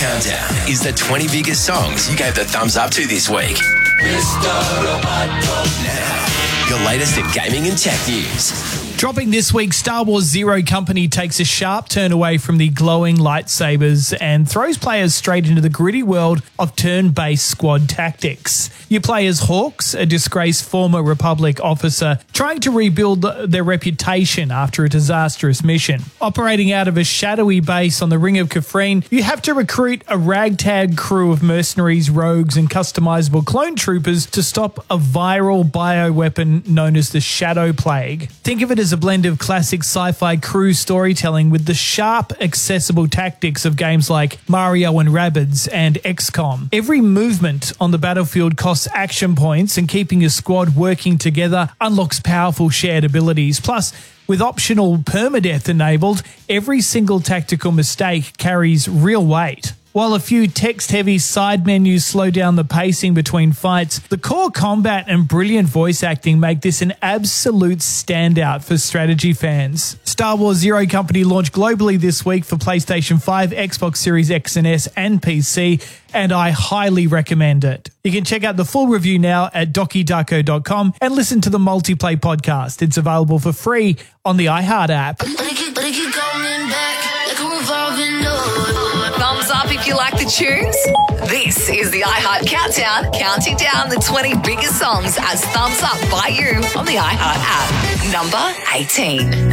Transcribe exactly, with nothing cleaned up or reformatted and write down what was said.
Countdown is the twenty biggest songs you gave the thumbs up to this week. Now, your latest in gaming and tech news. Dropping this week, Star Wars Zero Company takes a sharp turn away from the glowing lightsabers and throws players straight into the gritty world of turn-based squad tactics. You play as Hawks, a disgraced former Republic officer trying to rebuild their reputation after a disastrous mission. Operating out of a shadowy base on the Ring of Kafrene, you have to recruit a ragtag crew of mercenaries, rogues and customizable clone troopers to stop a viral bioweapon known as the Shadow Plague. Think of it as a blend of classic sci-fi crew storytelling with the sharp, accessible tactics of games like Mario and Rabbids and X COM. Every movement on the battlefield costs action points, and keeping your squad working together unlocks powerful shared abilities. Plus, with optional permadeath enabled, every single tactical mistake carries real weight. While a few text-heavy side menus slow down the pacing between fights, the core combat and brilliant voice acting make this an absolute standout for strategy fans. Star Wars Zero Company launched globally this week for PlayStation five, Xbox Series X and S and P C, and I highly recommend it. You can check out the full review now at doki darko dot com and listen to the Multiplay podcast. It's available for free on the iHeart app. Thumbs up if you like the tunes. This is the iHeart Countdown, counting down the twenty biggest songs as thumbs up by you on the iHeart app. Number eighteen.